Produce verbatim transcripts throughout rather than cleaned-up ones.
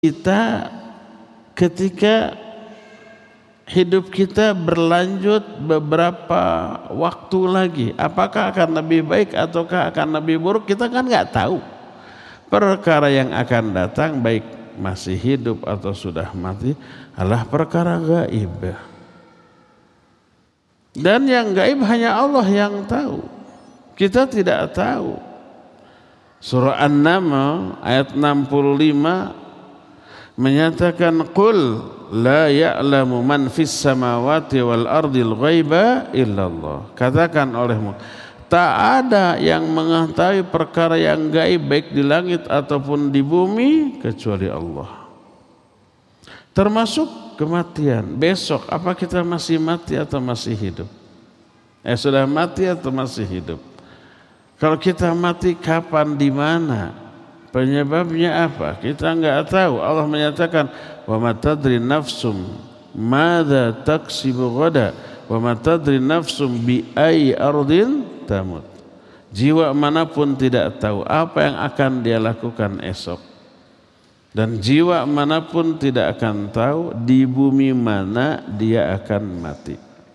kita ketika hidup kita berlanjut beberapa waktu lagi, apakah akan lebih baik ataukah akan lebih buruk, kita kan nggak tahu. Perkara yang akan datang baik masih hidup atau sudah mati adalah perkara gaib, dan yang gaib hanya Allah yang tahu, kita tidak tahu. Surah An-Naml ayat enam puluh lima menyatakan, qul la ya'lamu man fis samawati wal ardil ghaiba illallah. Katakan olehmu, tak ada yang mengetahui perkara yang gaib baik di langit ataupun di bumi kecuali Allah. Termasuk kematian. Besok apa kita masih mati atau masih hidup? Eh sudah mati atau masih hidup? Kalau kita mati kapan, di mana? Penyebabnya apa? Kita enggak tahu. Allah menyatakan, wa ma tadri nafsum madza taksibu ghada wa ma tadri nafsum bi ayyi ardin tamut. Jiwa manapun tidak tahu apa yang akan dia lakukan esok, dan jiwa manapun tidak akan tahu di bumi mana dia akan mati.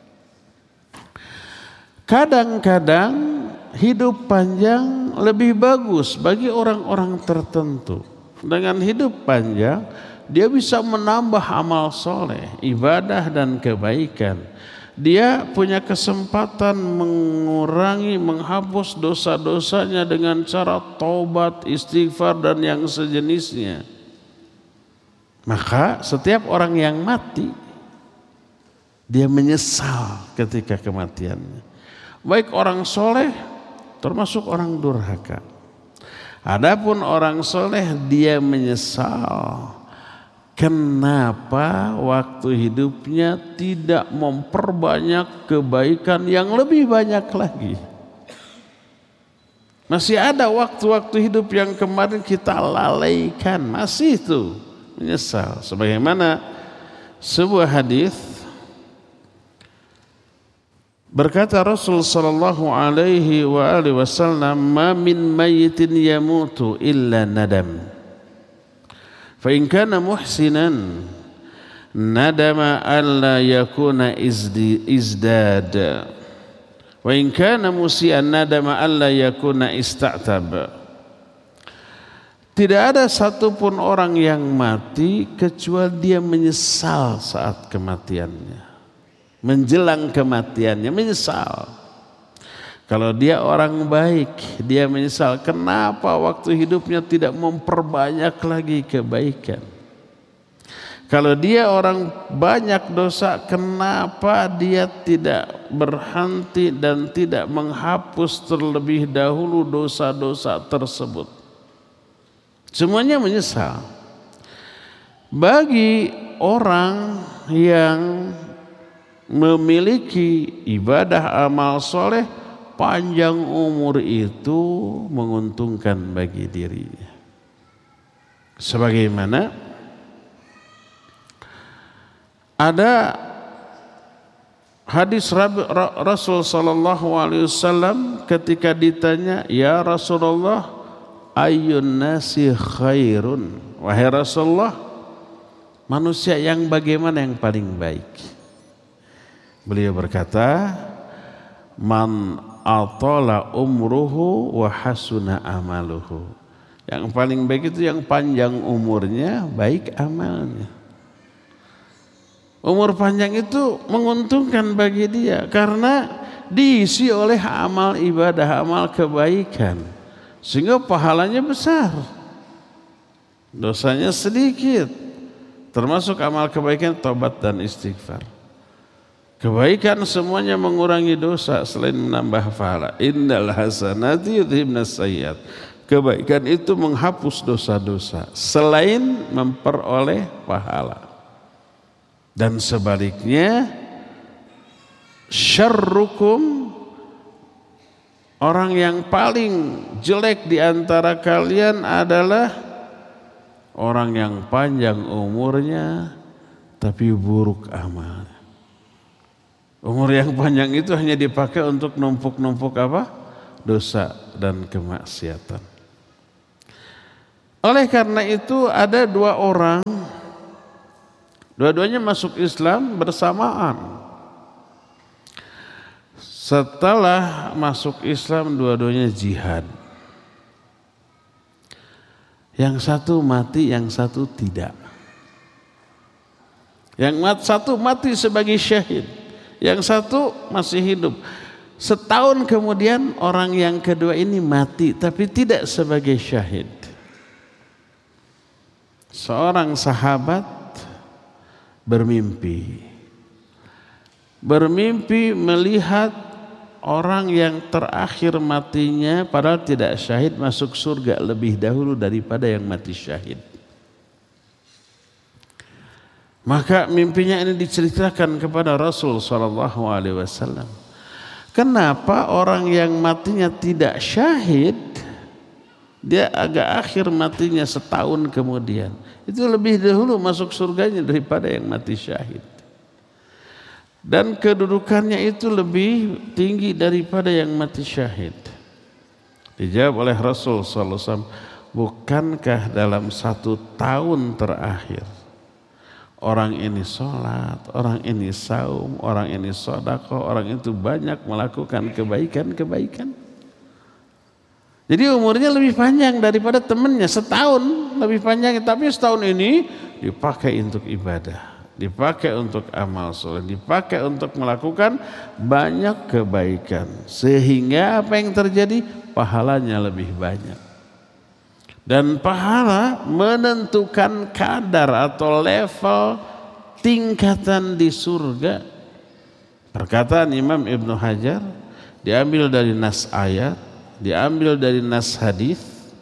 Kadang-kadang hidup panjang lebih bagus bagi orang-orang tertentu. Dengan hidup panjang dia bisa menambah amal soleh, ibadah dan kebaikan. Dia punya kesempatan mengurangi, menghapus dosa-dosanya dengan cara taubat, istighfar dan yang sejenisnya. Maka setiap orang yang mati, dia menyesal ketika kematiannya. Baik orang soleh termasuk orang durhaka. Adapun orang soleh, dia menyesal kenapa waktu hidupnya tidak memperbanyak kebaikan yang lebih banyak lagi. Masih ada waktu-waktu hidup yang kemarin kita lalaikan, masih itu menyesal. Sebagaimana sebuah hadis, berkata Rasul sallallahu alaihi wa alihi wasallam, ma min mayyitin yamutu illa nadam. Fa in kana muhsinan nadama alla yakuna izdi, izdad. Wa in kana musian nadama alla yakuna ista'tab. Tidak ada satupun orang yang mati kecuali dia menyesal saat kematiannya. Menjelang kematiannya menyesal. Kalau dia orang baik, dia menyesal kenapa waktu hidupnya tidak memperbanyak lagi kebaikan. Kalau dia orang banyak dosa, kenapa dia tidak berhenti dan tidak menghapus terlebih dahulu dosa-dosa tersebut. Semuanya menyesal. Bagi orang yang memiliki ibadah amal soleh, panjang umur itu menguntungkan bagi dirinya. Sebagaimana ada hadis Rasul sallallahu alaihi wasallam ketika ditanya, ya Rasulullah, ayyun nasi khairun? Wahai Rasulullah, manusia yang bagaimana yang paling baik? Beliau berkata, man atala umruhu wa hasuna amaluhu. Yang paling baik itu yang panjang umurnya, baik amalnya. Umur panjang itu menguntungkan bagi dia karena diisi oleh amal ibadah, amal kebaikan, sehingga pahalanya besar, dosanya sedikit. Termasuk amal kebaikan taubat dan istighfar. Kebaikan semuanya mengurangi dosa selain menambah pahala. Innal hasanati yudhibnas sayyiat. Kebaikan itu menghapus dosa-dosa selain memperoleh pahala. Dan sebaliknya, syarrukum, orang yang paling jelek di antara kalian adalah orang yang panjang umurnya tapi buruk amalnya. Umur yang panjang itu hanya dipakai untuk numpuk-numpuk apa? Dosa dan kemaksiatan. Oleh karena itu ada dua orang, dua-duanya masuk Islam bersamaan. Setelah masuk Islam dua-duanya jihad. Yang satu mati, yang satu tidak. Yang mat, satu mati sebagai syahid, yang satu masih hidup. Setahun kemudian orang yang kedua ini mati, tapi tidak sebagai syahid. Seorang sahabat bermimpi, bermimpi melihat orang yang terakhir matinya padahal tidak syahid masuk surga lebih dahulu daripada yang mati syahid. Maka mimpinya ini diceritakan kepada Rasul sallallahu alaihi wasallam. Kenapa orang yang matinya tidak syahid, dia agak akhir matinya setahun kemudian, itu lebih dahulu masuk surganya daripada yang mati syahid. Dan kedudukannya itu lebih tinggi daripada yang mati syahid. Dijawab oleh Rasul sallallahu alaihi wasallam, bukankah dalam satu tahun terakhir orang ini sholat, orang ini saum, orang ini sedekah, orang itu banyak melakukan kebaikan-kebaikan. Jadi umurnya lebih panjang daripada temannya, setahun lebih panjang, tapi setahun ini dipakai untuk ibadah, dipakai untuk amal soleh, dipakai untuk melakukan banyak kebaikan, sehingga apa yang terjadi? Pahalanya lebih banyak. Dan pahala menentukan kadar atau level tingkatan di surga. Perkataan Imam Ibnu Hajar diambil dari nas ayat, diambil dari nas hadis,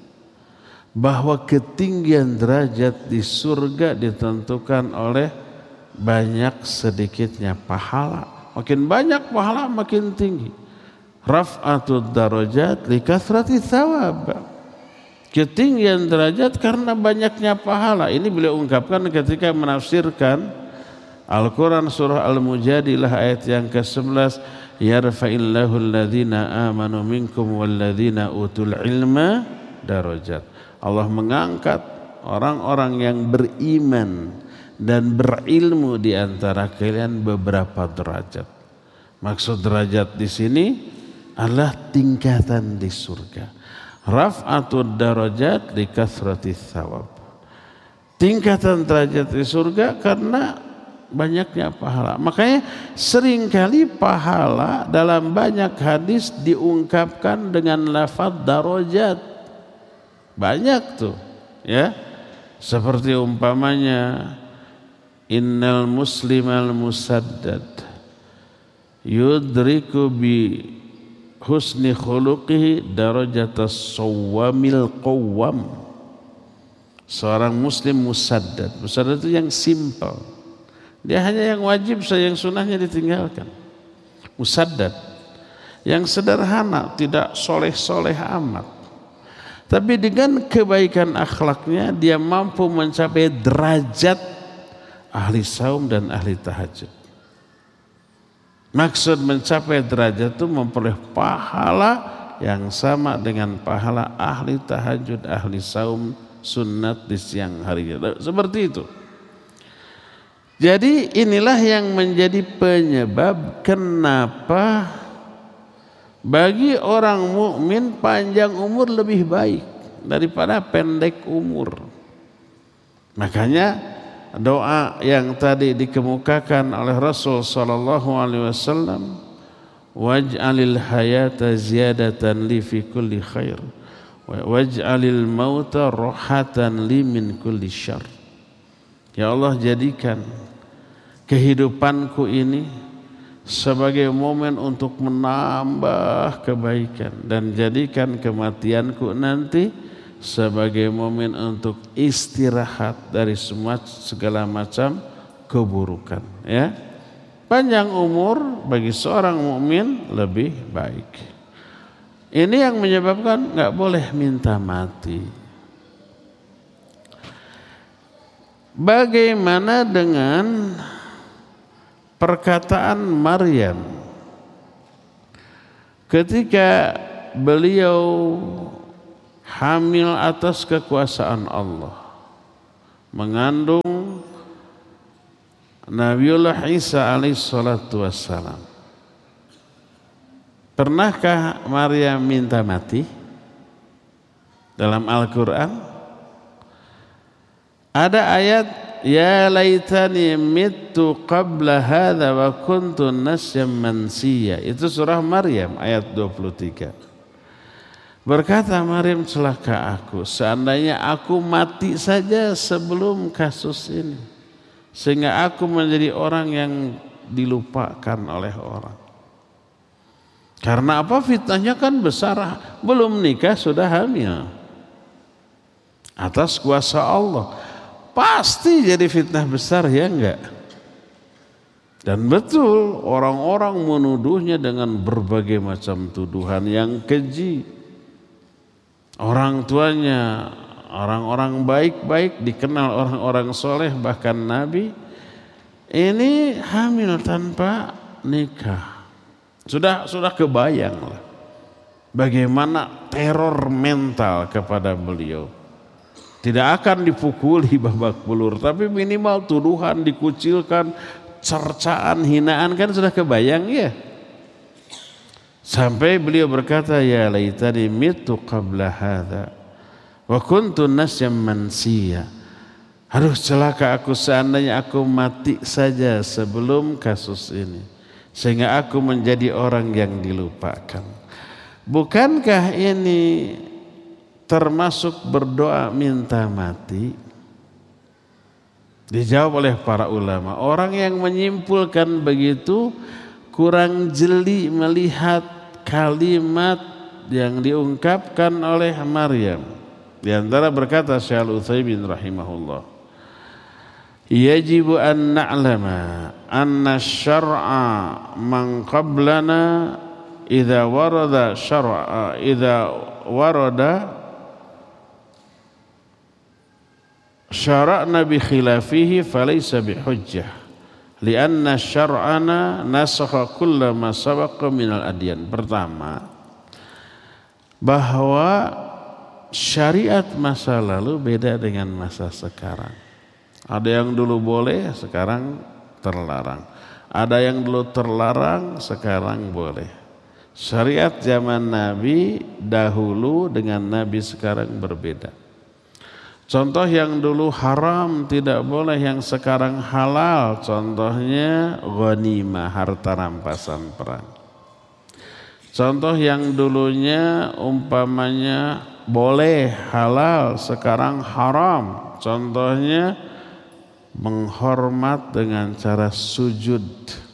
bahwa ketinggian derajat di surga ditentukan oleh banyak sedikitnya pahala. Makin banyak pahala makin tinggi. Raf'atud darajat li kathrati thawab. Ketinggian derajat karena banyaknya pahala. Ini beliau ungkapkan ketika menafsirkan Al-Quran surah Al-Mujadilah ayat yang ke sebelas. Yarfa'illahu alladhina amanu minkum walladhina utul ilma darajat. Allah mengangkat orang-orang yang beriman dan berilmu di antara kalian beberapa derajat. Maksud derajat di sini adalah tingkatan di surga. Raf'atud darajat li kathrati thawab. Tingkatan derajat di surga karena banyaknya pahala. Makanya seringkali pahala dalam banyak hadis diungkapkan dengan lafaz darajat. Banyak tuh, ya. Seperti umpamanya innal muslimal musaddad yudriku bi husni khuluqihi darajatas sawwamil qawwam. Seorang muslim musaddad. Musaddad itu yang simple. Dia hanya yang wajib saja, yang sunnahnya ditinggalkan. Musaddad. Yang sederhana, tidak soleh-soleh amat. Tapi dengan kebaikan akhlaknya dia mampu mencapai derajat ahli saum dan ahli tahajud. Maksud mencapai derajat itu memperoleh pahala yang sama dengan pahala ahli tahajud, ahli saum sunat di siang harinya. Seperti itu. Jadi inilah yang menjadi penyebab kenapa bagi orang mukmin panjang umur lebih baik daripada pendek umur. Makanya doa yang tadi dikemukakan oleh Rasul sallallahu alaihi wasallam, waj'alil hayata ziyadatan li fi kulli khair waj'alil mauta rohatan li min kulli syarr. Ya Allah, jadikan kehidupanku ini sebagai momen untuk menambah kebaikan, dan jadikan kematianku nanti sebagai momen untuk istirahat dari semua segala macam keburukan. Ya, panjang umur bagi seorang mukmin lebih baik. Ini yang menyebabkan nggak boleh minta mati. Bagaimana dengan perkataan Maryam ketika beliau hamil atas kekuasaan Allah, mengandung Nabiullah Isa alaihissalatu wassalam. Pernahkah Maryam minta mati? Dalam Al-Quran ada ayat, ya laitani mittu qabla hadha wa kuntu nasyam mansiya. Itu surah Maryam ayat dua puluh tiga. Berkata Maryam, celaka aku, seandainya aku mati saja sebelum kasus ini, sehingga aku menjadi orang yang dilupakan oleh orang. Karena apa? Fitnahnya kan besar, belum nikah sudah hamil atas kuasa Allah, pasti jadi fitnah besar, ya enggak? Dan betul orang-orang menuduhnya dengan berbagai macam tuduhan yang keji. Orang tuanya orang-orang baik-baik, dikenal orang-orang soleh, bahkan Nabi, ini hamil tanpa nikah. Sudah sudah kebayang lah bagaimana teror mental kepada beliau. Tidak akan dipukuli babak belur, tapi minimal tuduhan, dikucilkan, cercaan, hinaan, kan sudah kebayang ya. Sampai beliau berkata, ya laitani mitu qabla hadha wa kuntu nasyam mansiya. Aduh, celaka aku, seandainya aku mati saja sebelum kasus ini, sehingga aku menjadi orang yang dilupakan. Bukankah ini termasuk berdoa minta mati? Dijawab oleh para ulama. Orang yang menyimpulkan begitu kurang jeli melihat kalimat yang diungkapkan oleh Maryam. Di antara berkata Syekh Al-Utsaimin rahimahullah, yajibu an na'lama anna syar'a man qablana idza warada syar'a idza warada syara'na bi khilafihi falaysa bihujjah lianna syar'ana nasakha kulla ma sabaqa minal adyan. Pertama, bahwa syariat masa lalu beda dengan masa sekarang. Ada yang dulu boleh, sekarang terlarang. Ada yang dulu terlarang, sekarang boleh. Syariat zaman Nabi dahulu dengan Nabi sekarang berbeda. Contoh yang dulu haram, tidak boleh, yang sekarang halal. Contohnya ghanimah, harta rampasan perang. Contoh yang dulunya umpamanya boleh, halal, sekarang haram. Contohnya menghormat dengan cara sujud.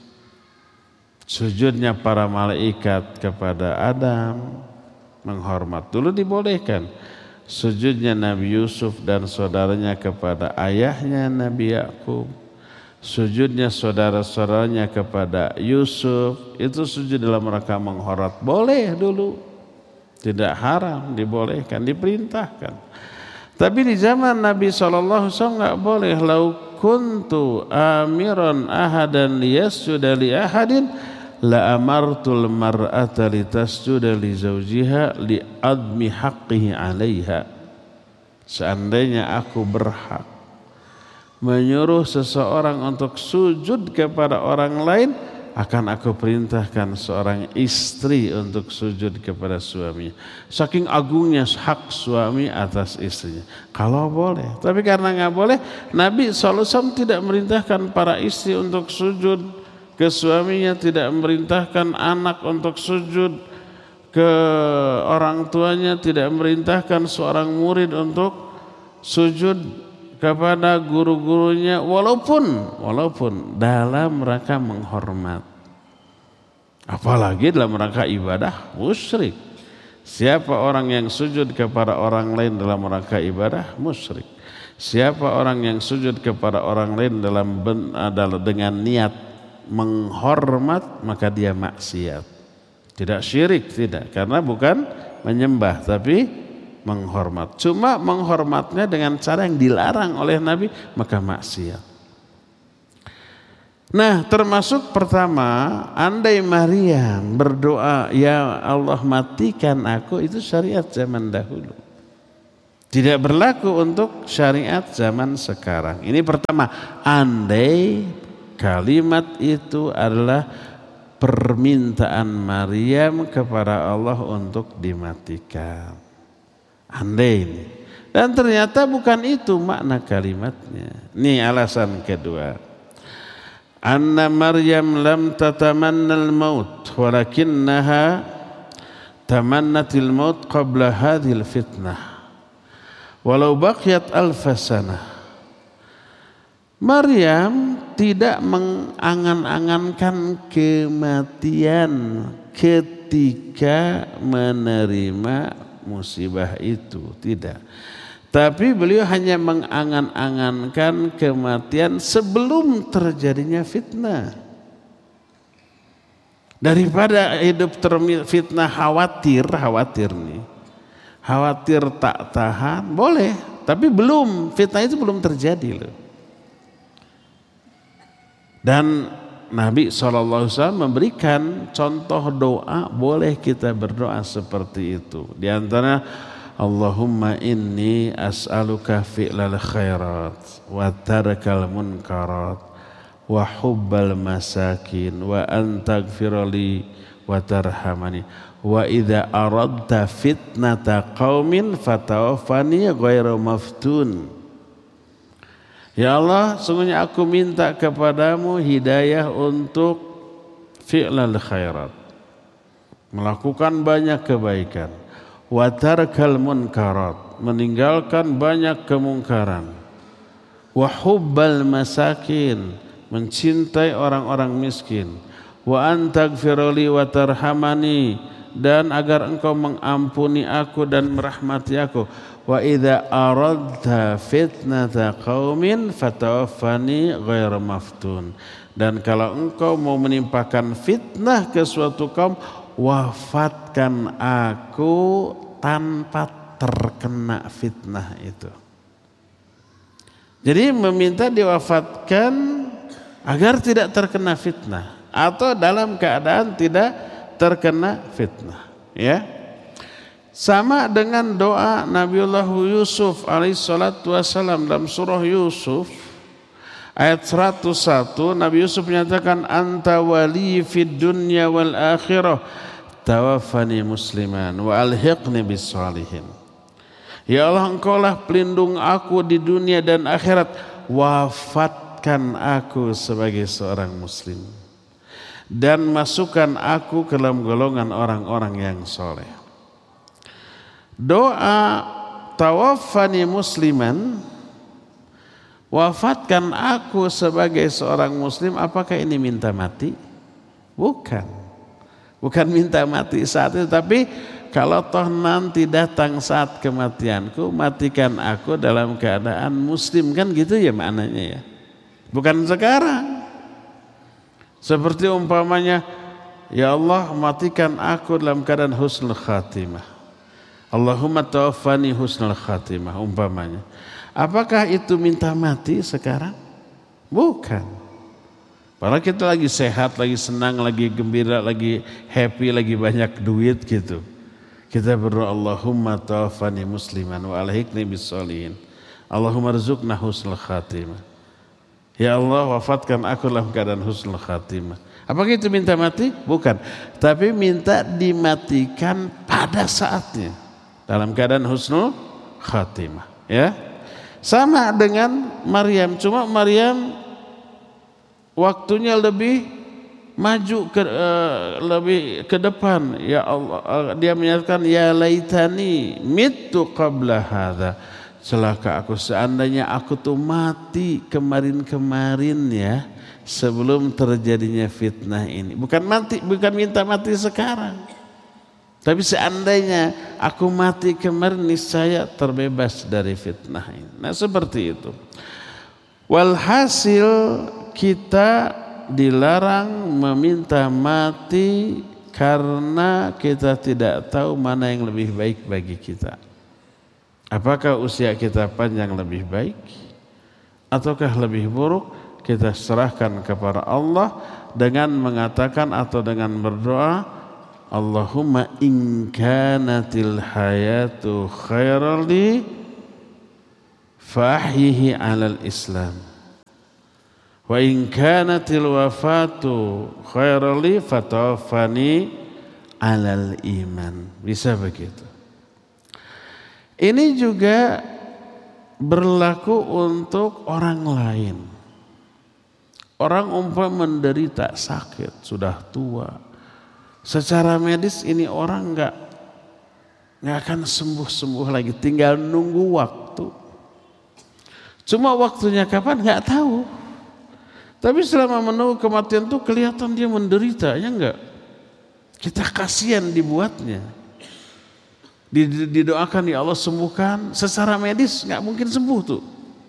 Sujudnya para malaikat kepada Adam, menghormat. Dulu dibolehkan. Sujudnya Nabi Yusuf dan saudaranya kepada ayahnya Nabi Yakub, sujudnya saudara-saudaranya kepada Yusuf, itu sujud dalam rangka menghormat. Boleh dulu, tidak haram, dibolehkan, diperintahkan. Tapi di zaman Nabi shallallahu alaihi wasallam nggak boleh. Lau kuntu amiran ahadan liyasjuda li ahadin la amartul mar'ata litasjuda li zawjiha li admi haqqihi 'alaiha. Seandainya aku berhak menyuruh seseorang untuk sujud kepada orang lain, akan aku perintahkan seorang istri untuk sujud kepada suaminya. Saking agungnya hak suami atas istrinya. Kalau boleh, tapi karena nggak boleh, Nabi shallallahu alaihi wasallam tidak merintahkan para istri untuk sujud ke suaminya, tidak memerintahkan anak untuk sujud ke orang tuanya, tidak memerintahkan seorang murid untuk sujud kepada guru-gurunya, walaupun walaupun dalam rangka menghormat. Apalagi dalam rangka ibadah, musyrik. Siapa orang yang sujud kepada orang lain dalam rangka ibadah, musyrik. Siapa orang yang sujud kepada orang lain dalam adalah dengan niat menghormat, maka dia maksiat. Tidak syirik, tidak, karena bukan menyembah tapi menghormat. Cuma menghormatnya dengan cara yang dilarang oleh Nabi, maka maksiat. Nah, termasuk pertama, andai Maryam berdoa, ya Allah matikan aku, itu syariat zaman dahulu. Tidak berlaku untuk syariat zaman sekarang. Ini pertama, andai kalimat itu adalah permintaan Maryam kepada Allah untuk dimatikan. Andai ini. Dan ternyata bukan itu makna kalimatnya. Ini alasan kedua. Anna Maryam lam tatamanna al-maut walakinnaha tamannatil maut qabla hadhil fitnah. Walau baqiyat alfa sanah. Maryam tidak mengangan-angankan kematian ketika menerima musibah itu, tidak. Tapi beliau hanya mengangan-angankan kematian sebelum terjadinya fitnah. Daripada hidup terfitnah khawatir, khawatir nih. Khawatir tak tahan, boleh. Tapi belum, fitnah itu belum terjadi loh. Dan Nabi shallallahu alaihi wasallam memberikan contoh doa, boleh kita berdoa seperti itu. Di antara, Allahumma inni as'aluka fi'lal khairat wa tarkal munkarat wa hubbal masakin wa antaghfirali wa tarhamani wa idza aradta fitnata qaumin fatawaffani ghairu maftun. Ya Allah, sungguhnya aku minta kepadamu hidayah untuk fi'lal khairat, melakukan banyak kebaikan, wa tarkal munkarat, meninggalkan banyak kemungkaran, wa hubbal masakin, mencintai orang-orang miskin, wa antaghfirli wa tarhamani, dan agar engkau mengampuni aku dan merahmati aku. Wa idza aradta fitnata qaumin fatawaffani ghairu maftun. Dan kalau engkau mau menimpakan fitnah ke suatu kaum, wafatkan aku tanpa terkena fitnah itu. Jadi meminta diwafatkan agar tidak terkena fitnah, atau dalam keadaan tidak terkena fitnah, ya. Sama dengan doa Nabiullah Yusuf alaihissalatu wassalam dalam surah Yusuf ayat seratus satu. Nabi Yusuf menyatakan, anta wali fid dunya wal akhirah tawaffani musliman wa alhiqni bis salihin. Ya Allah, engkaulah pelindung aku di dunia dan akhirat, wafatkan aku sebagai seorang muslim dan masukkan aku ke dalam golongan orang-orang yang soleh. Doa tawaffani musliman, wafatkan aku sebagai seorang muslim, apakah ini minta mati? Bukan. Bukan minta mati saat itu, tapi kalau toh nanti datang saat kematianku, matikan aku dalam keadaan muslim, kan gitu ya maknanya ya. Bukan sekarang. Seperti umpamanya, ya Allah, matikan aku dalam keadaan husnul khatimah. Allahumma tawaffani husnul khatimah umpamanya. Apakah itu minta mati sekarang? Bukan. Padahal kita lagi sehat, lagi senang, lagi gembira, lagi happy, lagi banyak duit gitu. Kita berdoa, Allahumma tawaffani musliman wa alhiqni bis sholihin. Allahumma rzuqna husnul khatimah. Ya Allah, wafatkan aku dalam keadaan husnul khatimah. Apakah itu minta mati? Bukan. Tapi minta dimatikan pada saatnya, dalam keadaan husnul khatimah, ya. Sama dengan Maryam, cuma Maryam waktunya lebih maju ke uh, lebih ke depan. Ya Allah, uh, dia menyatakan, ya laitani mittu qabla hadza. Celaka aku, seandainya aku tuh mati kemarin-kemarin ya, sebelum terjadinya fitnah ini. Bukan mati, bukan minta mati sekarang. Tapi seandainya aku mati kemarin, niscaya terbebas dari fitnah ini. Nah seperti itu. Walhasil kita dilarang meminta mati karena kita tidak tahu mana yang lebih baik bagi kita. Apakah usia kita panjang lebih baik ataukah lebih buruk? Kita serahkan kepada Allah dengan mengatakan atau dengan berdoa, Allahumma in kanatil hayatu khairan li fahyihi 'alal Islam. Wa in kanatil wafatu khairan li fatawaffani 'alal iman. Bisa begitu. Ini juga berlaku untuk orang lain. Orang umpama menderita sakit, sudah tua. Secara medis ini orang enggak enggak akan sembuh-sembuh lagi, tinggal nunggu waktu. Cuma waktunya kapan enggak tahu. Tapi selama menunggu kematian itu kelihatan dia menderita, ya enggak? Kita kasihan dibuatnya. Didoakan ya Allah sembuhkan, secara medis enggak mungkin sembuh tuh.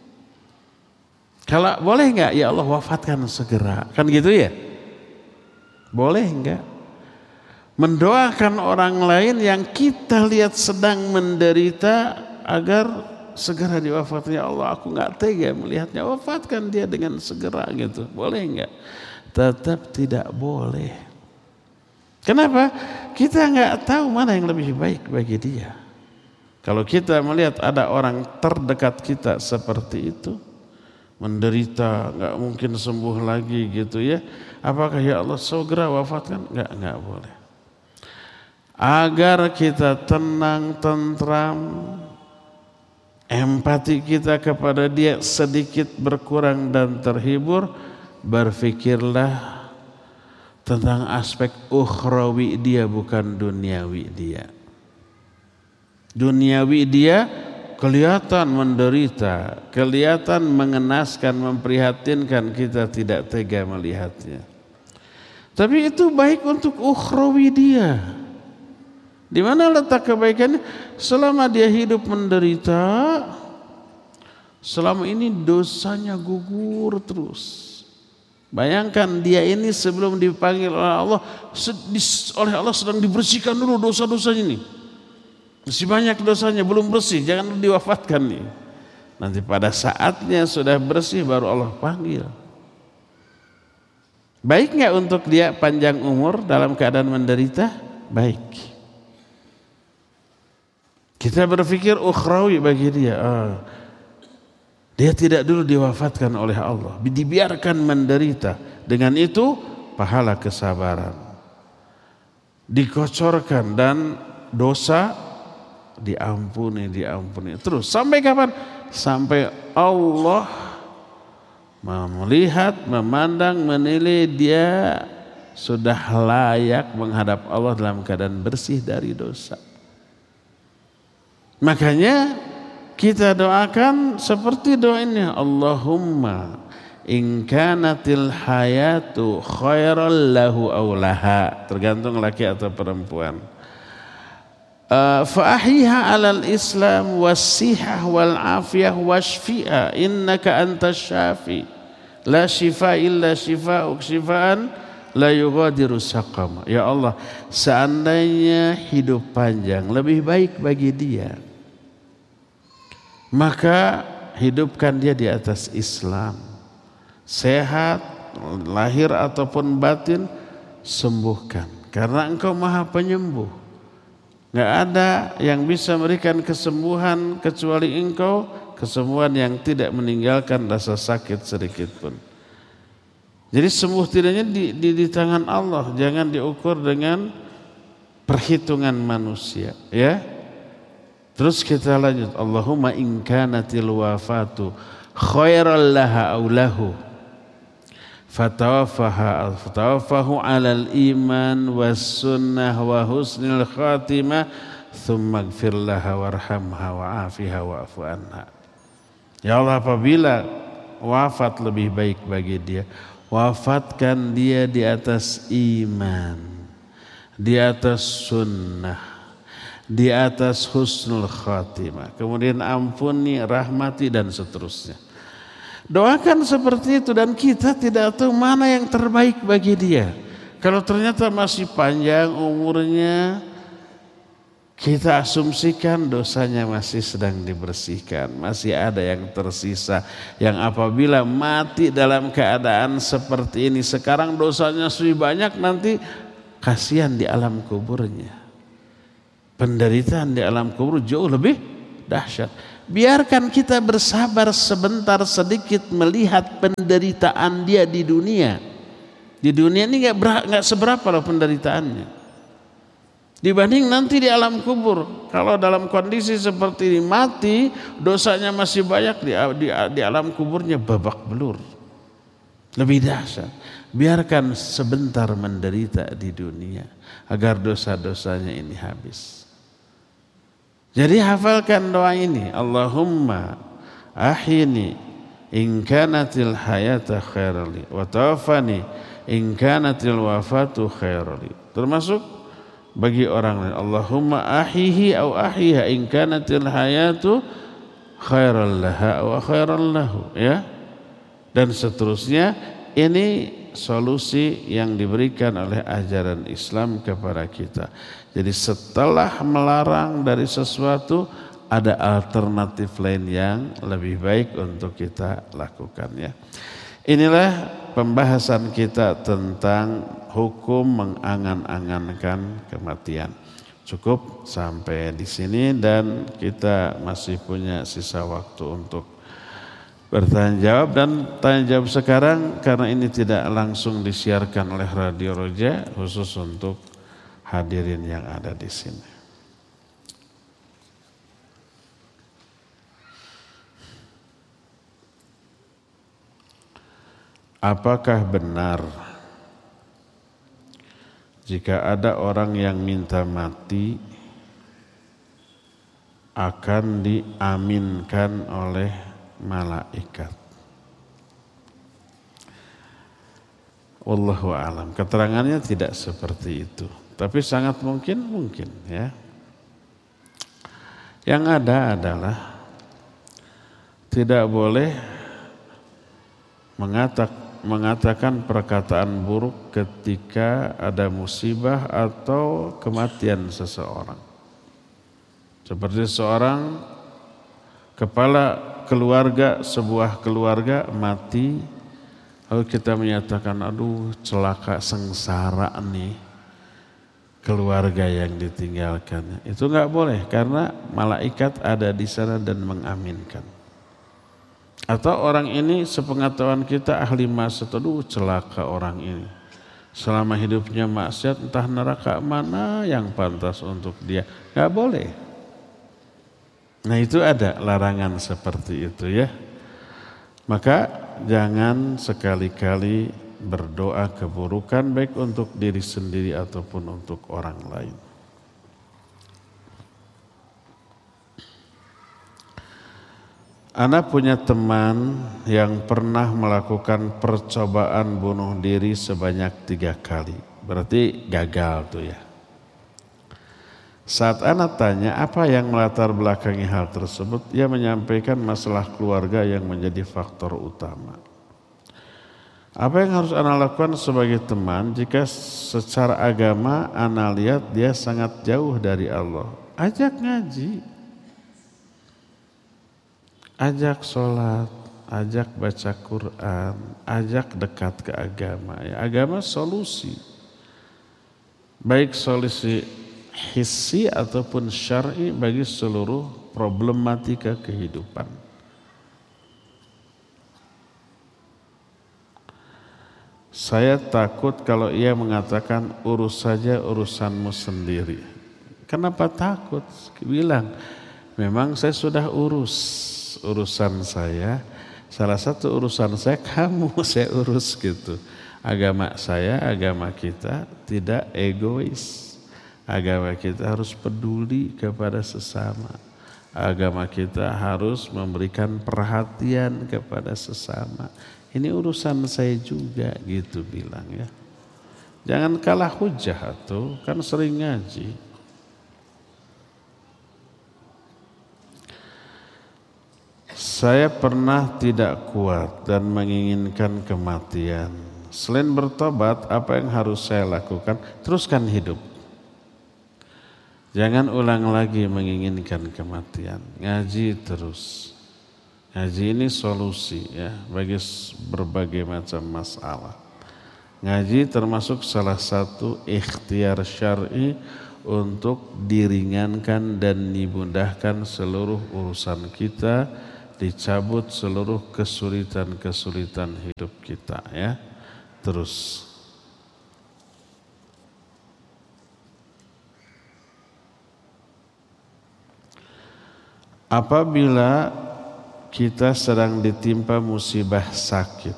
Kalau boleh enggak ya Allah wafatkan segera, kan gitu ya? Boleh enggak? Mendoakan orang lain yang kita lihat sedang menderita agar segera diwafatkan. Ya Allah, aku enggak tega melihatnya, wafatkan dia dengan segera gitu. Boleh enggak? Tetap tidak boleh. Kenapa? Kita enggak tahu mana yang lebih baik bagi dia. Kalau kita melihat ada orang terdekat kita seperti itu, menderita, nggak mungkin sembuh lagi gitu ya. Apakah ya Allah segera wafatkan? Nggak, nggak boleh. Agar kita tenang, tentram, empati kita kepada dia sedikit berkurang dan terhibur, berfikirlah tentang aspek ukhrawi dia, bukan duniawi dia. Duniawi dia kelihatan menderita, kelihatan mengenaskan, memprihatinkan, kita tidak tega melihatnya. Tapi itu baik untuk ukhrawi dia. Di mana letak kebaikannya? Selama dia hidup menderita, selama ini dosanya gugur terus. Bayangkan dia ini sebelum dipanggil oleh Allah, oleh Allah sedang dibersihkan dulu dosa-dosanya ini. Masih banyak dosanya, belum bersih, jangan diwafatkan nih. Nanti pada saatnya sudah bersih baru Allah panggil. Baik nggak untuk dia panjang umur dalam keadaan menderita? Baik. Kita berpikir ukhrawi bagi dia. Ah, dia tidak dulu diwafatkan oleh Allah, dibiarkan menderita. Dengan itu pahala kesabaran dikocorkan dan dosa diampuni, diampuni. Terus sampai kapan? Sampai Allah melihat, memandang, menilai dia sudah layak menghadap Allah dalam keadaan bersih dari dosa. Makanya kita doakan seperti doa ini, Allahumma in kanatil hayatu khairan lahu aw laha, tergantung laki atau perempuan. Fa'ahiha alal Islam was-sihah wal afiyah washfi'a innaka antas syafi la shifa illa shifa'uk shifaan la yughadiru saqama. Ya Allah, seandainya hidup panjang lebih baik bagi dia, maka hidupkan dia di atas Islam, sehat lahir ataupun batin, sembuhkan karena Engkau Maha Penyembuh. Nggak ada yang bisa memberikan kesembuhan kecuali Engkau, kesembuhan yang tidak meninggalkan rasa sakit sedikit pun. Jadi sembuh tidaknya di, di, di tangan Allah, jangan diukur dengan perhitungan manusia, ya. Terus kita lanjut, Allahumma in kanatil wafatu khairan laha aw lahu fatawaffaha fatawaffahu alal iman was sunnah wa husnil khatimah thumma ighfir laha warhamha wa afiha wa'fu anha. Ya Allah, apabila wafat lebih baik bagi dia, wafatkan dia di atas iman, di atas sunnah, di atas husnul khatimah, kemudian ampuni, rahmati dan seterusnya. Doakan seperti itu, dan kita tidak tahu mana yang terbaik bagi dia. Kalau ternyata masih panjang umurnya, kita asumsikan dosanya masih sedang dibersihkan, masih ada yang tersisa, yang apabila mati dalam keadaan seperti ini, sekarang dosanya sudah banyak, nanti kasihan di alam kuburnya. Penderitaan di alam kubur jauh lebih dahsyat. Biarkan kita bersabar sebentar sedikit melihat penderitaan dia di dunia. Di dunia ini nggak nggak seberapa loh penderitaannya. Dibanding nanti di alam kubur. Kalau dalam kondisi seperti ini mati, dosanya masih banyak, di, di, di alam kuburnya babak belur. Lebih dahsyat. Biarkan sebentar menderita di dunia agar dosa-dosanya ini habis. Jadi hafalkan doa ini. Allahumma ahyini in kanatil hayata khairali wa tawaffani in kanatil wafatu khairali. Termasuk bagi orang lain, Allahumma ahyihi au ahyiha in kanatil hayatu khairal laha wa khairal lahu, ya. Dan seterusnya. Ini solusi yang diberikan oleh ajaran Islam kepada kita. Jadi setelah melarang dari sesuatu, ada alternatif lain yang lebih baik untuk kita lakukan, ya. Inilah pembahasan kita tentang hukum mengangan-angankan kematian. Cukup sampai di sini dan kita masih punya sisa waktu untuk bertanya jawab, dan tanya jawab sekarang karena ini tidak langsung disiarkan oleh Radio Roja, khusus untuk hadirin yang ada di sini. Apakah benar jika ada orang yang minta mati akan diaminkan oleh malaikat? Wallahu a'lam. Keterangannya tidak seperti itu, tapi sangat mungkin mungkin ya. Yang ada adalah tidak boleh mengatak, mengatakan perkataan buruk ketika ada musibah atau kematian seseorang. Seperti seorang kepala keluarga, sebuah keluarga mati, lalu kita menyatakan, aduh celaka sengsara nih keluarga yang ditinggalkannya. Itu nggak boleh karena malaikat ada di sana dan mengaminkan. Atau orang ini sepengetahuan kita ahli maksiat, aduh celaka orang ini. Selama hidupnya maksiat, entah neraka mana yang pantas untuk dia. Nggak boleh. Nah itu ada larangan seperti itu ya. Maka jangan sekali-kali berdoa keburukan baik untuk diri sendiri ataupun untuk orang lain. Ana punya teman yang pernah melakukan percobaan bunuh diri sebanyak tiga kali. Berarti gagal tuh ya. Saat Ana tanya apa yang melatar belakangi hal tersebut, ia menyampaikan masalah keluarga yang menjadi faktor utama. Apa yang harus Ana lakukan sebagai teman jika secara agama Ana lihat dia sangat jauh dari Allah? Ajak ngaji, ajak sholat, ajak baca Quran, ajak dekat ke agama. Ya, agama solusi, baik solusi hissi ataupun syar'i bagi seluruh problematika kehidupan. Saya takut kalau ia mengatakan urus saja urusanmu sendiri. Kenapa takut? Bilang, memang saya sudah urus urusan saya. Salah satu urusan saya kamu saya urus gitu. Agama saya, agama kita tidak egois. Agama kita harus peduli kepada sesama. Agama kita harus memberikan perhatian kepada sesama. Ini urusan saya juga gitu bilang ya. Jangan kalah hujah tuh, kan sering ngaji. Saya pernah tidak kuat dan menginginkan kematian. Selain bertobat, apa yang harus saya lakukan? Teruskan hidup. Jangan ulang lagi menginginkan kematian. Ngaji terus. Ngaji ini solusi ya bagi berbagai macam masalah. Ngaji termasuk salah satu ikhtiar syar'i untuk diringankan dan dimudahkan seluruh urusan kita, dicabut seluruh kesulitan-kesulitan hidup kita ya. Terus apabila kita sedang ditimpa musibah sakit,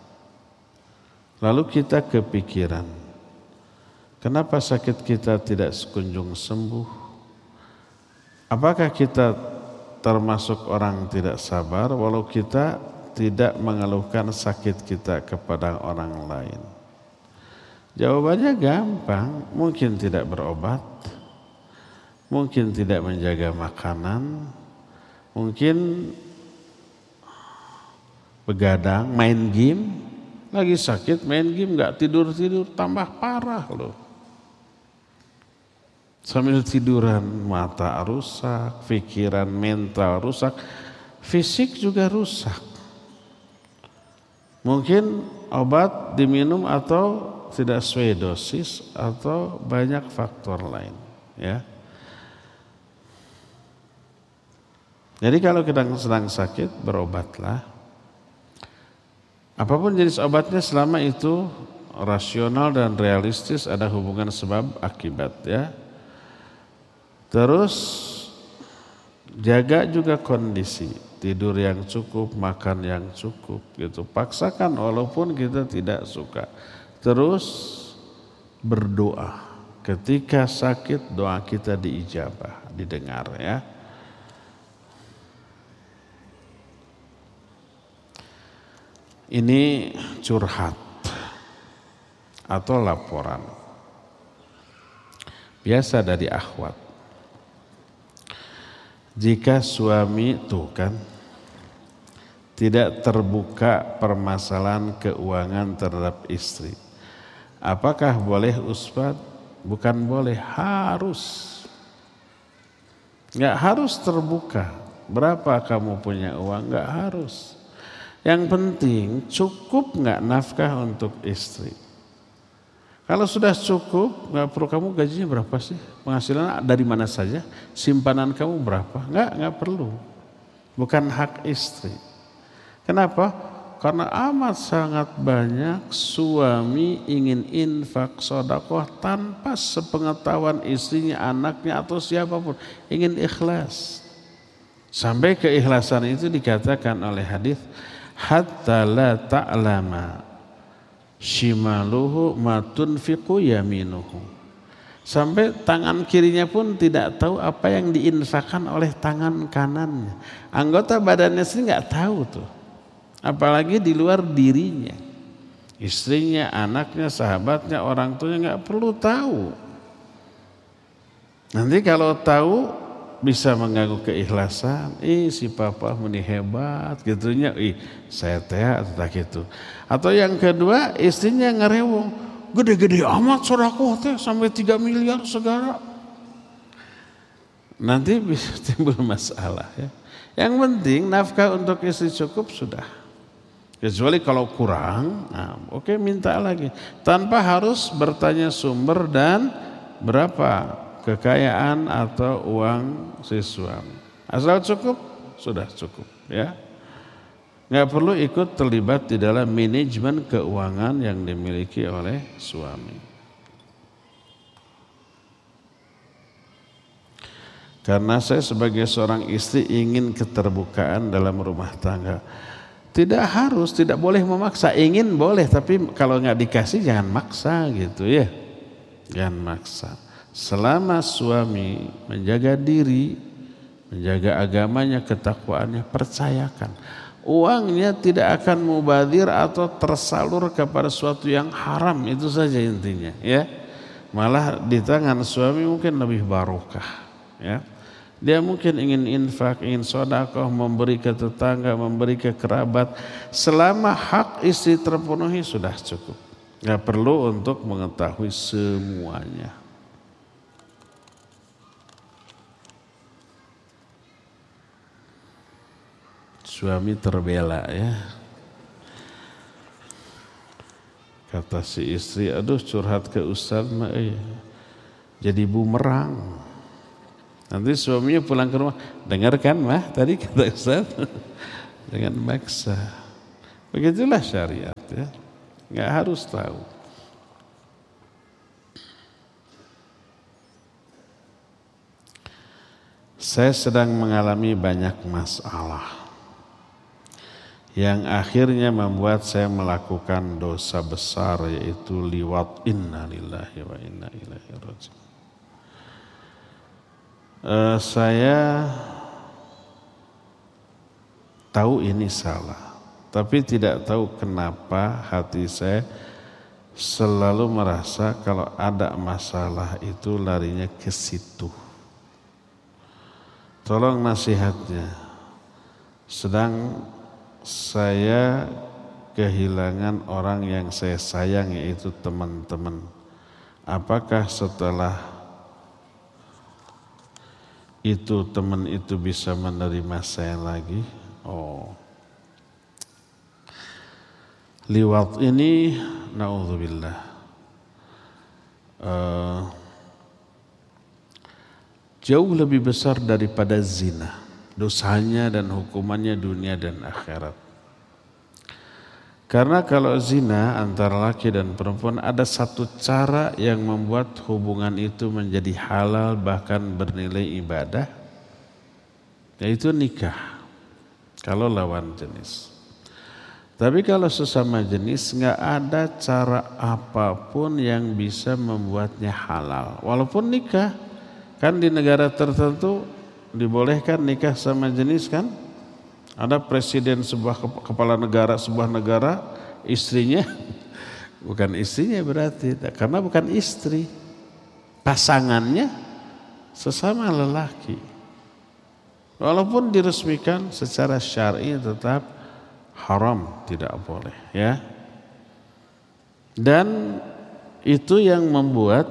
lalu kita kepikiran, kenapa sakit kita tidak sekunjung sembuh? Apakah kita termasuk orang tidak sabar walau kita tidak mengeluhkan sakit kita kepada orang lain? Jawabannya gampang, mungkin tidak berobat, mungkin tidak menjaga makanan, mungkin begadang, main game, lagi sakit main game gak tidur-tidur tambah parah loh. Sambil tiduran mata rusak, pikiran mental rusak, fisik juga rusak. Mungkin obat diminum atau tidak sesuai dosis atau banyak faktor lain ya. Jadi kalau kita sedang sakit, berobatlah. Apapun jenis obatnya selama itu rasional dan realistis, ada hubungan sebab akibat ya. Terus jaga juga kondisi, tidur yang cukup, makan yang cukup gitu. Paksakan walaupun kita tidak suka. Terus berdoa. Ketika sakit doa kita diijabah, didengar ya. Ini curhat atau laporan biasa dari akhwat. Jika suami tuh kan tidak terbuka permasalahan keuangan terhadap istri, apakah boleh Ustaz? Bukan boleh, harus. Nggak harus terbuka. Berapa kamu punya uang? Nggak harus. Yang penting cukup nggak nafkah untuk istri. Kalau sudah cukup, nggak perlu kamu gajinya berapa sih? Penghasilan dari mana saja? Simpanan kamu berapa? Nggak, nggak perlu. Bukan hak istri. Kenapa? Karena amat sangat banyak suami ingin infak sedekah tanpa sepengetahuan istrinya, anaknya atau siapapun. Ingin ikhlas. Sampai keikhlasan itu dikatakan oleh hadis, hatta la ta'lama shimaluhu ma tunfiqu yaminuhu. Sampai tangan kirinya pun tidak tahu apa yang diinfakkan oleh tangan kanannya. Anggota badannya sendiri nggak tahu tuh. Apalagi di luar dirinya. Istrinya, anaknya, sahabatnya, orang tuanya nggak perlu tahu. Nanti kalau tahu bisa mengganggu keikhlasan. Ih si papa meni hebat gitunya. Ih saya teh atau gitu. Atau yang kedua istrinya ngerewong. Gede-gede amat sedekah teh sampai tiga miliar segala. Nanti bisa timbul masalah ya. Yang penting nafkah untuk istri cukup sudah. Kecuali kalau kurang, nah, oke okay, minta lagi. Tanpa harus bertanya sumber dan berapa kekayaan atau uang si suami. Asal cukup, sudah cukup ya. Nggak perlu ikut terlibat di dalam manajemen keuangan yang dimiliki oleh suami. Karena saya sebagai seorang istri ingin keterbukaan dalam rumah tangga. Tidak harus, tidak boleh memaksa. Ingin boleh, tapi kalau nggak dikasih jangan maksa gitu ya. Jangan maksa. Selama suami menjaga diri, menjaga agamanya, ketakwaannya, percayakan. Uangnya tidak akan mubadzir atau tersalur kepada sesuatu yang haram, itu saja intinya ya. Malah di tangan suami mungkin lebih barokah ya. Dia mungkin ingin infak, ingin sedekah, memberi ke tetangga, memberi ke kerabat. Selama hak istri terpenuhi sudah cukup. Nggak perlu untuk mengetahui semuanya. Suami terbela ya. Kata si istri, aduh curhat ke Ustaz mah eh. jadi bumerang. Nanti suaminya pulang ke rumah, dengarkan mah tadi kata Ustaz, dengan maksa. Begitulah syariat ya, nggak harus tahu. Saya sedang mengalami banyak masalah yang akhirnya membuat saya melakukan dosa besar, yaitu liwat. Inna lillahi wa inna ilaihi raji'un. Uh, saya tahu ini salah, tapi tidak tahu kenapa hati saya selalu merasa kalau ada masalah itu larinya ke situ. Tolong nasihatnya. Sedang saya kehilangan orang yang saya sayang, yaitu teman-teman. Apakah setelah itu teman itu bisa menerima saya lagi? Oh, liwat ini naudzubillah uh, jauh lebih besar daripada zina. Dosanya dan hukumannya dunia dan akhirat. Karena kalau zina antara laki dan perempuan, ada satu cara yang membuat hubungan itu menjadi halal bahkan bernilai ibadah, yaitu nikah kalau lawan jenis. Tapi kalau sesama jenis nggak ada cara apapun yang bisa membuatnya halal. Walaupun nikah, kan di negara tertentu dibolehkan nikah sama jenis kan? Ada presiden sebuah kepala negara sebuah negara, istrinya bukan istrinya berarti, karena bukan istri, pasangannya sesama lelaki. Walaupun diresmikan secara syar'i tetap haram, tidak boleh ya. Dan itu yang membuat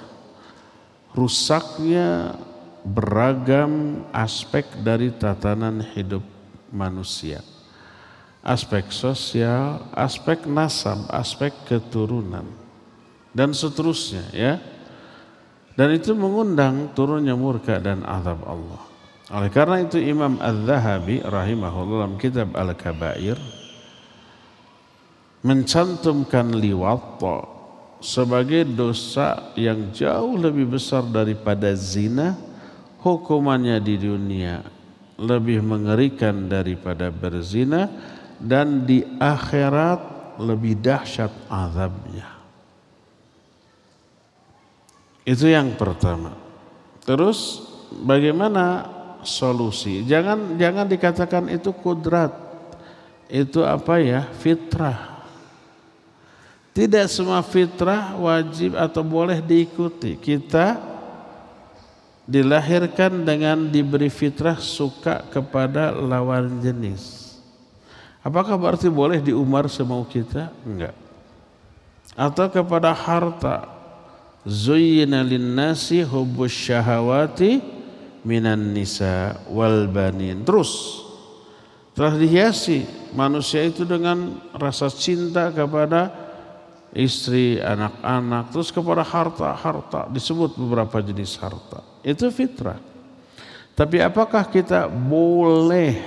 rusaknya beragam aspek dari tatanan hidup manusia, aspek sosial, aspek nasab, aspek keturunan, dan seterusnya ya. Dan itu mengundang turunnya murka dan azab Allah. Oleh karena itu Imam Az-Zahabi rahimahullah dalam kitab Al-Kabair mencantumkan liwat sebagai dosa yang jauh lebih besar daripada zina. Hukumannya di dunia lebih mengerikan daripada berzina, dan di akhirat lebih dahsyat azabnya. Itu yang pertama. Terus bagaimana solusi? Jangan jangan dikatakan itu kudrat. Itu apa ya? Fitrah. Tidak semua fitrah wajib atau boleh diikuti. Kita dilahirkan dengan diberi fitrah suka kepada lawan jenis. Apakah berarti boleh diumar semau kita? Enggak. Atau kepada harta. Zuyyina linnasi hubbus syahawati minan nisa wal banin. Terus telah dihiasi manusia itu dengan rasa cinta kepada istri, anak-anak, terus kepada harta-harta, disebut beberapa jenis harta. Itu fitrah. Tapi apakah kita boleh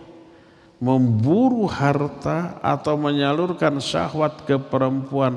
memburu harta atau menyalurkan syahwat ke perempuan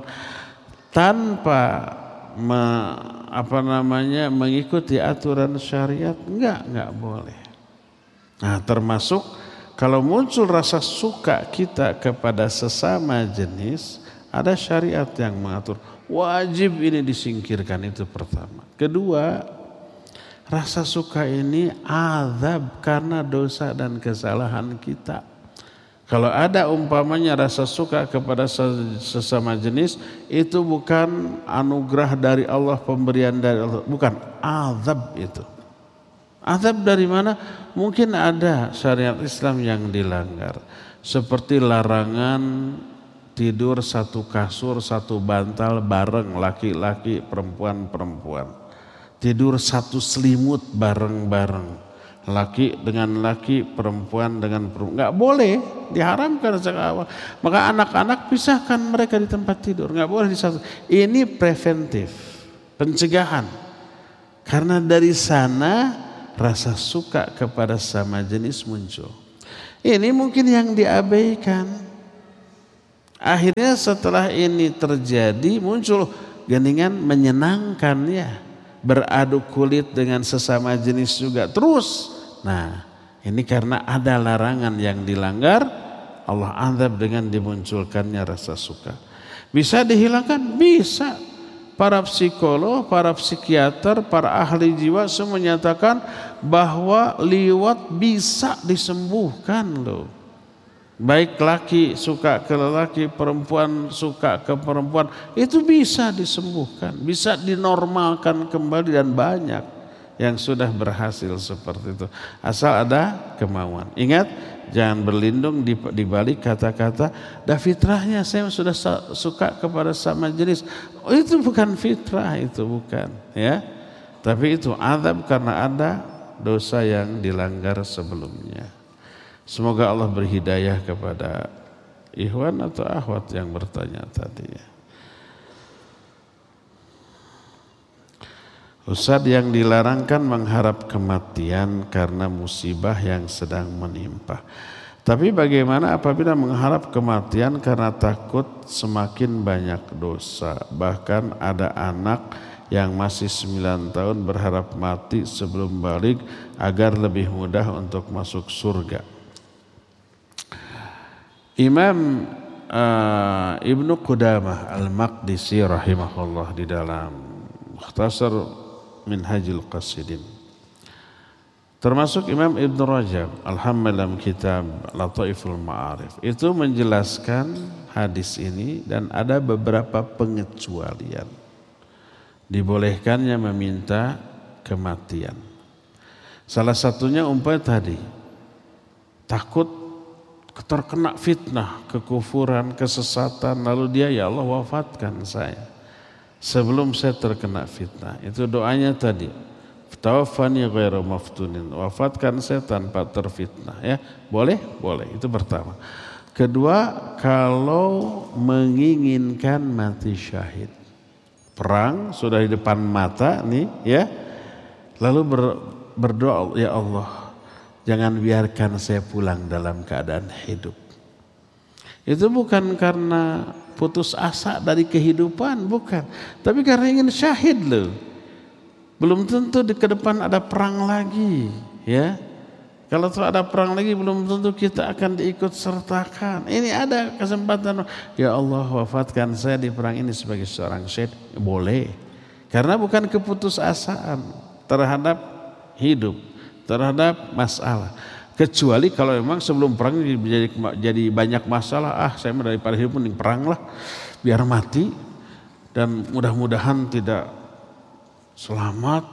tanpa me, apa namanya mengikuti aturan syariat? Enggak, enggak boleh. Nah, termasuk kalau muncul rasa suka kita kepada sesama jenis, ada syariat yang mengatur. Wajib ini disingkirkan, itu pertama. Kedua, rasa suka ini azab karena dosa dan kesalahan kita. Kalau ada umpamanya rasa suka kepada sesama jenis, itu bukan anugerah dari Allah, pemberian dari Allah, bukan, azab itu. Azab dari mana? Mungkin ada syariat Islam yang dilanggar, seperti larangan tidur satu kasur, satu bantal bareng, laki-laki, perempuan-perempuan. Tidur satu selimut bareng-bareng, laki dengan laki, perempuan dengan perempuan. Nggak boleh, diharamkan sejak awal. Maka anak-anak pisahkan mereka di tempat tidur, nggak boleh di satu. Ini preventif, pencegahan. Karena dari sana rasa suka kepada sama jenis muncul. Ini mungkin yang diabaikan. Akhirnya setelah ini terjadi muncul geningan menyenangkan ya. Beradu kulit dengan sesama jenis juga terus. Nah ini karena ada larangan yang dilanggar, Allah azab dengan dimunculkannya rasa suka. Bisa dihilangkan? Bisa. Para psikolog, para psikiater, para ahli jiwa semua menyatakan bahwa liwat bisa disembuhkan loh. Baik laki suka ke lelaki, perempuan suka ke perempuan, itu bisa disembuhkan, bisa dinormalkan kembali dan banyak yang sudah berhasil seperti itu. Asal ada kemauan. Ingat, jangan berlindung di, di balik kata-kata, dah fitrahnya saya sudah suka kepada sama jenis. Oh, itu bukan fitrah, itu bukan, ya. Tapi itu azab karena ada dosa yang dilanggar sebelumnya. Semoga Allah berhidayah kepada ikhwan atau akhwat yang bertanya tadi ya. Ustadz, yang dilarangkan mengharap kematian karena musibah yang sedang menimpa. Tapi bagaimana apabila mengharap kematian karena takut semakin banyak dosa? Bahkan ada anak yang masih sembilan tahun berharap mati sebelum balik agar lebih mudah untuk masuk surga. Imam uh, Ibnu Qudamah Al-Maqdisi rahimahullah di dalam Mukhtasar Minhajul Qasidin, termasuk Imam Ibn Rajab Al-Hambali dalam kitab Lataiful Ma'arif, itu menjelaskan hadis ini dan ada beberapa pengecualian. Dibolehkannya meminta kematian. Salah satunya umpamanya tadi, takut terkena fitnah, kekufuran, kesesatan, lalu dia, ya Allah wafatkan saya sebelum saya terkena fitnah. Itu doanya tadi, tawaffani ghairu maftunin, wafatkan saya tanpa terfitnah. Ya, boleh? Boleh. Itu pertama. Kedua, kalau menginginkan mati syahid, perang sudah di depan mata nih, ya, lalu ber, berdoa, ya Allah, jangan biarkan saya pulang dalam keadaan hidup. Itu bukan karena putus asa dari kehidupan, bukan. Tapi karena ingin syahid loh. Belum tentu di ke depan ada perang lagi, ya. Kalau ada perang lagi belum tentu kita akan diikut sertakan. Ini ada kesempatan, ya Allah wafatkan saya di perang ini sebagai seorang syahid. Boleh. Karena bukan keputusasaan terhadap hidup, terhadap masalah. Kecuali kalau memang sebelum perang jadi, jadi banyak masalah, ah saya daripada hidup mending perang lah, biar mati dan mudah-mudahan tidak selamat.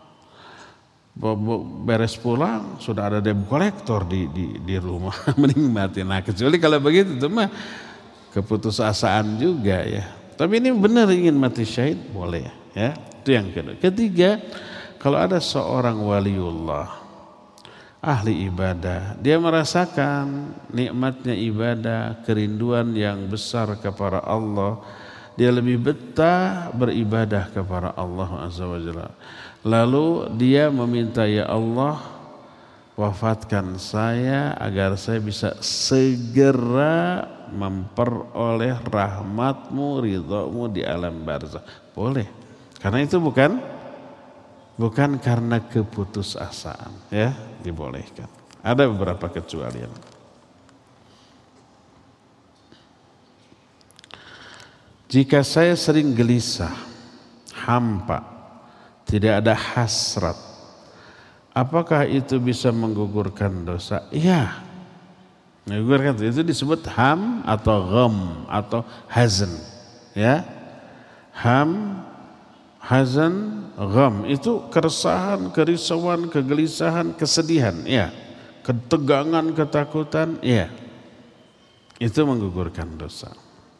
Beres pulang sudah ada debt collector di di, di rumah, mending mati. Nah kecuali kalau begitu itu mah keputusasaan juga ya. Tapi ini benar ingin mati syahid boleh ya. Itu yang kedua. Ketiga, kalau ada seorang waliullah, ahli ibadah, dia merasakan nikmatnya ibadah, kerinduan yang besar kepada Allah, dia lebih betah beribadah kepada Allah Azza wa Jalla. Lalu dia meminta, ya Allah wafatkan saya agar saya bisa segera memperoleh rahmatmu, ridhamu di alam barzakh. Boleh, karena itu bukan bukan karena keputusasaan, ya, dibolehkan. Ada beberapa kecualian. Jika saya sering gelisah, hampa, tidak ada hasrat, apakah itu bisa menggugurkan dosa? Iya, menggugurkan. Itu disebut ham atau gham atau hazan, ya. Ham, hazan, gham itu keresahan, kerisauan, kegelisahan, kesedihan, ya. Ketegangan, ketakutan, ya. Itu menggugurkan dosa.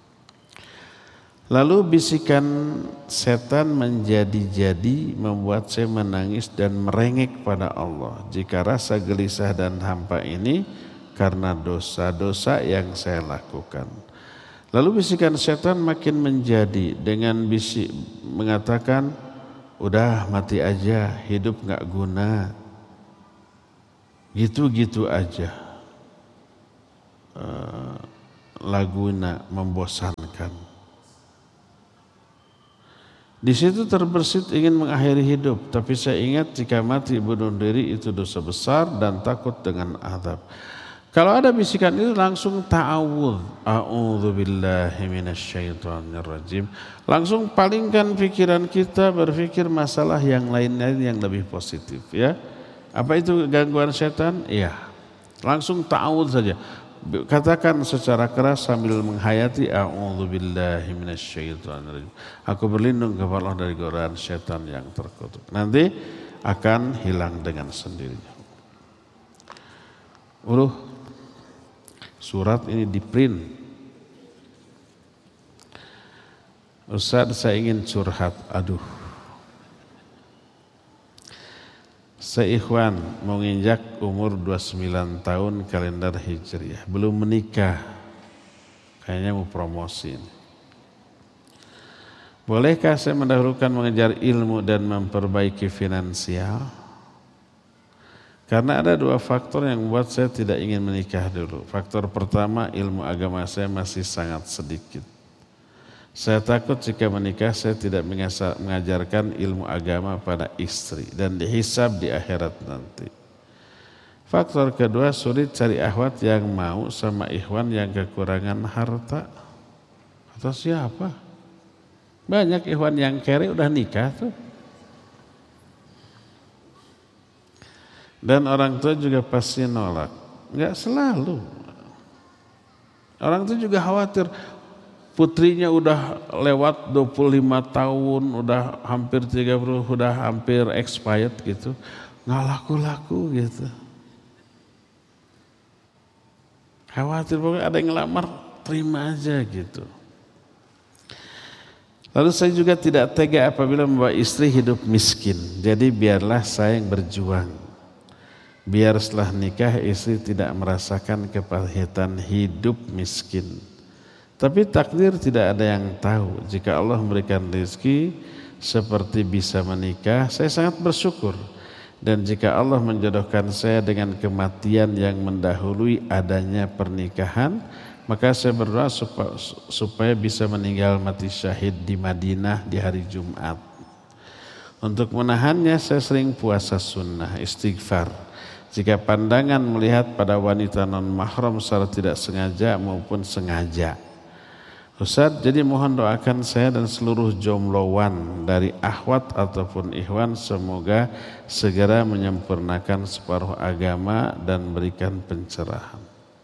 Lalu bisikan setan menjadi-jadi membuat saya menangis dan merengek pada Allah. Jika rasa gelisah dan hampa ini karena dosa-dosa yang saya lakukan. Lalu bisikan setan makin menjadi dengan bisik mengatakan, udah mati aja, hidup nggak guna, gitu-gitu aja, uh, laguna membosankan. Di situ terbersit ingin mengakhiri hidup, tapi saya ingat jika mati bunuh diri itu dosa besar dan takut dengan azab. Kalau ada bisikan itu langsung ta'awudz, a'udzubillahi minasyaitonirrajim. Langsung palingkan pikiran kita berpikir masalah yang lain-lain yang lebih positif, ya. Apa itu gangguan setan? Iya. Langsung ta'awudz saja. Katakan secara keras sambil menghayati a'udzubillahi minasyaitonirrajim. Aku berlindung kepada Allah dari godaan setan yang terkutuk. Nanti akan hilang dengan sendirinya. Uruh, surat ini di print. Ustaz, saya ingin curhat. Aduh, saya ikhwan mau nginjak umur dua puluh sembilan tahun kalender Hijriah, belum menikah, kayaknya mau promosi ini. Bolehkah saya mendahulukan mengejar ilmu dan memperbaiki finansial? Karena ada dua faktor yang membuat saya tidak ingin menikah dulu. Faktor pertama, ilmu agama saya masih sangat sedikit. Saya takut jika menikah saya tidak mengajarkan ilmu agama pada istri dan dihisab di akhirat nanti. Faktor kedua, sulit cari akhwat yang mau sama ikhwan yang kekurangan harta. Atau siapa? Banyak ikhwan yang kere udah nikah tuh. Dan orang tua juga pasti nolak. Enggak selalu. Orang tua juga khawatir. Putrinya udah lewat dua puluh lima tahun, udah hampir tiga puluh, udah hampir expired gitu. Nggak laku-laku gitu. Khawatir pokoknya ada yang ngelamar, terima aja gitu. Lalu saya juga tidak tega apabila membawa istri hidup miskin. Jadi biarlah saya yang berjuang. Biar setelah nikah istri tidak merasakan kepahitan hidup miskin. Tapi takdir tidak ada yang tahu. Jika Allah memberikan rezeki seperti bisa menikah, saya sangat bersyukur. Dan jika Allah menjodohkan saya dengan kematian yang mendahului adanya pernikahan, maka saya berdoa supaya, supaya bisa meninggal mati syahid di Madinah di hari Jumat. Untuk menahannya saya sering puasa sunnah, istighfar. Jika pandangan melihat pada wanita non mahram secara tidak sengaja maupun sengaja. Ustaz, jadi mohon doakan saya dan seluruh jomblowan dari akhwat ataupun ikhwan semoga segera menyempurnakan separuh agama dan berikan pencerahan.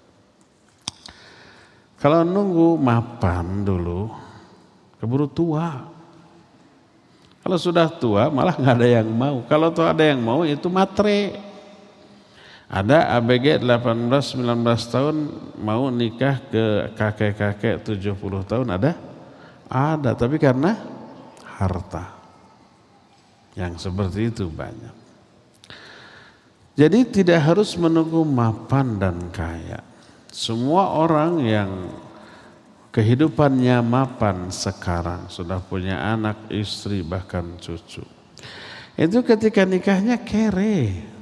Kalau nunggu mapan dulu, keburu tua. Kalau sudah tua malah nggak ada yang mau. Kalau tuh ada yang mau itu matre. Ada A B G delapan belas sembilan belas tahun mau nikah ke kakek-kakek tujuh puluh tahun ada? Ada, tapi karena harta. Yang seperti itu banyak. Jadi tidak harus menunggu mapan dan kaya. Semua orang yang kehidupannya mapan sekarang, sudah punya anak, istri, bahkan cucu. Itu ketika nikahnya kere.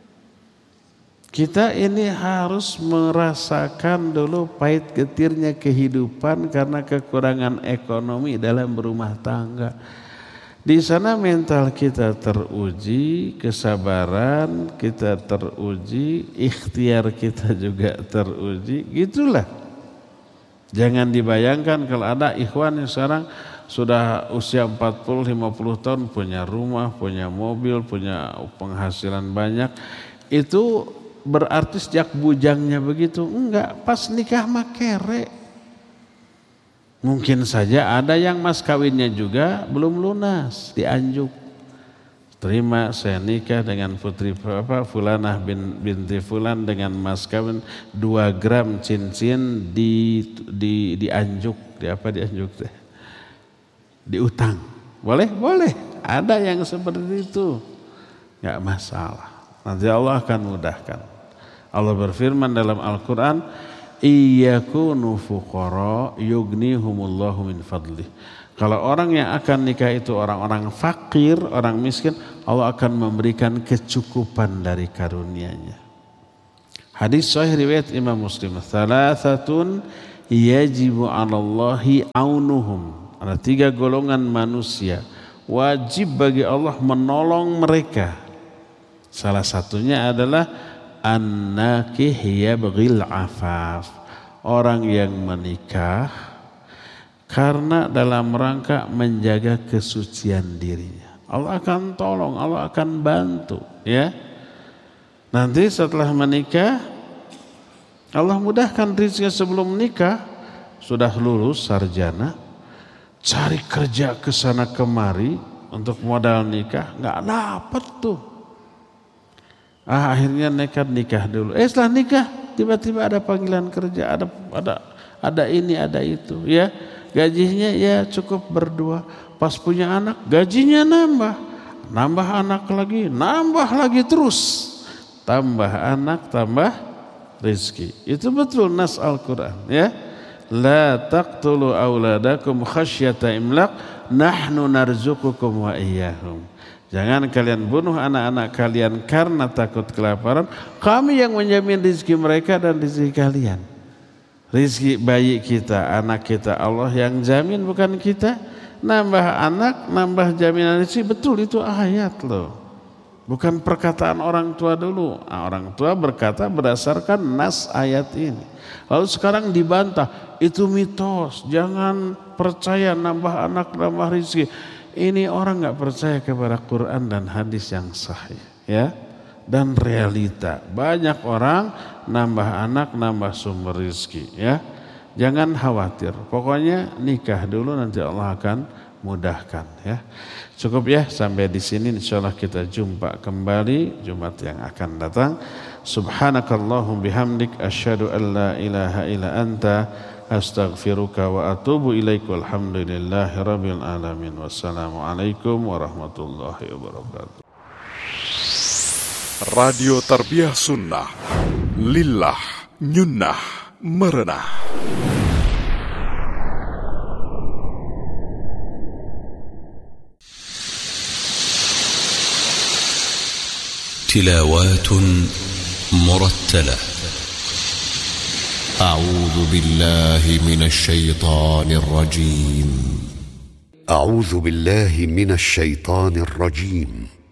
Kita ini harus merasakan dulu pahit getirnya kehidupan karena kekurangan ekonomi dalam berumah tangga. Di sana mental kita teruji, kesabaran kita teruji, ikhtiar kita juga teruji, gitulah. Jangan dibayangkan kalau ada ikhwan yang sekarang sudah usia empat puluh lima puluh tahun punya rumah, punya mobil, punya penghasilan banyak, itu berarti sejak bujangnya begitu. Enggak, pas nikah mah kere. Mungkin saja ada yang mas kawinnya juga belum lunas, dianjuk. Terima saya nikah dengan putri apa Fulanah bin, binti Fulan dengan mas kawin dua gram cincin di di dianjuk, di apa dianjuk teh? Diutang. Boleh? Boleh. Ada yang seperti itu. Enggak masalah. Nanti Allah akan mudahkan. Allah berfirman dalam Al-Quran, iyakunu fuqara yughnihumullahu min fadlih. Kalau orang yang akan nikah itu orang-orang fakir, orang miskin, Allah akan memberikan kecukupan dari karunia-Nya. Hadis sahih riwayat Imam Muslim, "Tsalathatun yajibu 'alallahi aunuhum." Ada tiga golongan manusia wajib bagi Allah menolong mereka. Salah satunya adalah an-nakih yabghil afaf, orang yang menikah karena dalam rangka menjaga kesucian dirinya. Allah akan tolong, Allah akan bantu, ya. Nanti setelah menikah, Allah mudahkan rizki sebelum menikah. Sudah lulus sarjana, cari kerja ke sana kemari untuk modal nikah, nggak dapet tuh. Ah, akhirnya nekat nikah dulu. Eh setelah nikah, tiba-tiba ada panggilan kerja, ada ada ada ini, ada itu, ya. Gajinya ya cukup berdua. Pas punya anak, gajinya nambah. Nambah anak lagi, nambah lagi terus. Tambah anak, tambah rezeki. Itu betul nas Al-Quran, ya. La taqtulu auladakum khasyata imlaq, nahnu narzuqukum wa iyyahum. Jangan kalian bunuh anak-anak kalian karena takut kelaparan. Kami yang menjamin rezeki mereka dan rezeki kalian. Rizki bayi kita, anak kita, Allah yang jamin, bukan kita. Nambah anak, nambah jaminan rizki, betul itu ayat loh. Bukan perkataan orang tua dulu. Nah, orang tua berkata berdasarkan nas ayat ini. Lalu sekarang dibantah, itu mitos, jangan percaya nambah anak, nambah rizki. Ini orang gak percaya kepada Quran dan hadis yang sahih, ya. Dan realita, banyak orang nambah anak, nambah sumber rizki, ya. Jangan khawatir, pokoknya nikah dulu, nanti Allah akan mudahkan, ya. Cukup ya sampai di sini, insyaallah kita jumpa kembali Jumat yang akan datang. Subhanakallahum bihamdik, asyhadu an la ilaha illa anta, astaghfiruka wa atubu ilaik. Walhamdulillahi rabbil alamin. Wassalamualaikum warahmatullahi wabarakatuh. Radio Tarbiyah Sunnah, lillah, nyunnah, merenah. تلاوات مرتلة. أعوذ بالله من الشيطان الرجيم. أعوذ بالله من الشيطان الرجيم.